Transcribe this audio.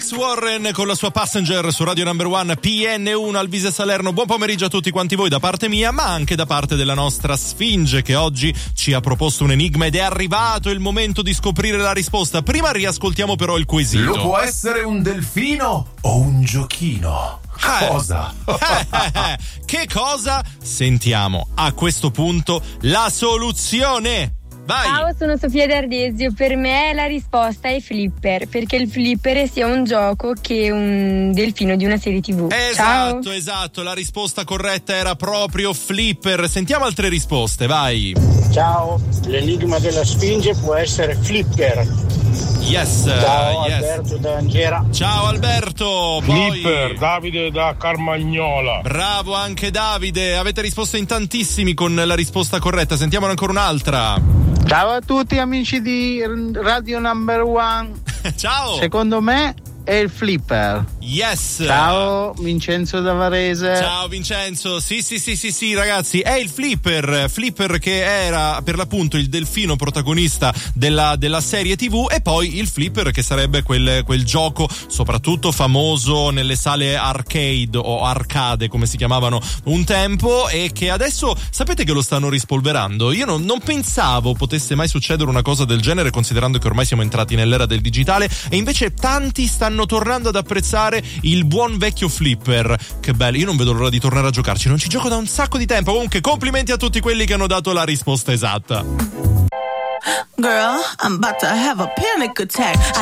Alex Warren con la sua Passenger su Radio Number One PN1 Alvise Salerno. Buon pomeriggio a tutti quanti voi da parte mia, ma anche da parte della nostra Sfinge, che oggi ci ha proposto un enigma ed è arrivato il momento di scoprire la risposta. Prima riascoltiamo però il quesito. Lo può essere un delfino o un giochino? Cosa? Che cosa? Sentiamo a questo punto la soluzione. Vai. Ciao, sono Sofia D'Ardesio. Per me la risposta è Flipper, perché il Flipper è sia un gioco che un delfino di una serie TV. Esatto, la risposta corretta era proprio Flipper. Sentiamo altre risposte, vai. Ciao, l'enigma della Sfinge può essere Flipper. Yes. Ciao, Alberto da Angera. Ciao Alberto. Flipper, poi... Davide da Carmagnola. Bravo anche Davide, avete risposto in tantissimi con la risposta corretta. Sentiamone ancora un'altra. Ciao a tutti amici di Radio Number One. Ciao. Secondo me è il Flipper. Yes. Ciao, Vincenzo da Varese. Ciao Vincenzo. Sì ragazzi, è il Flipper che era per l'appunto il delfino protagonista della serie TV, e poi il Flipper che sarebbe quel gioco soprattutto famoso nelle sale arcade o arcade come si chiamavano un tempo, e che adesso sapete che lo stanno rispolverando. Io non pensavo potesse mai succedere una cosa del genere, considerando che ormai siamo entrati nell'era del digitale, e invece tanti stanno tornando ad apprezzare il buon vecchio Flipper. Che bello, io non vedo l'ora di tornare a giocarci, non ci gioco da un sacco di tempo. Comunque complimenti a tutti quelli che hanno dato la risposta esatta. Girl, I'm about to have a panic attack.